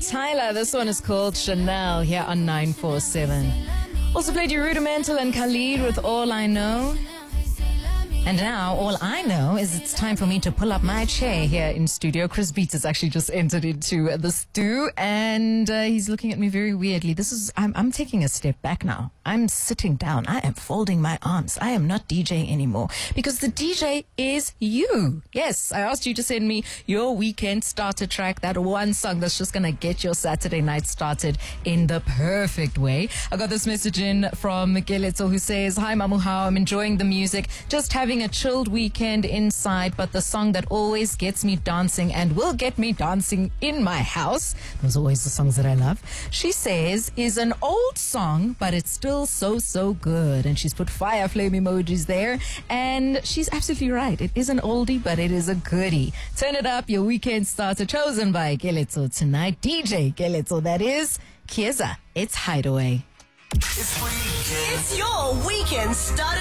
Tyler. This one is called Chanel here on 947. Also played you Rudimental and Khalid with All I Know. And now, all I know is it's time for me to pull up my chair here in studio. Chris Beats has actually just entered into the stew, and he's looking at me very weirdly. I'm taking a step back now. I'm sitting down. I am folding my arms. I am not DJing anymore, because the DJ is you. Yes, I asked you to send me your weekend starter track, that one song that's just going to get your Saturday night started in the perfect way. I got this message in from Keletso, who says, "Hi Mamu, how I'm enjoying the music. Just having a chilled weekend inside, but the song that always gets me dancing and will get me dancing in my house," those are always the songs that I love, she says, "is an old song, but it's still so good." And she's put fire flame emojis there, and she's absolutely right. It is an oldie, but it is a goodie. Turn it up, your weekend starter, chosen by Keletso tonight. DJ Keletso, that is. Kieza, it's Hideaway. It's your weekend starter.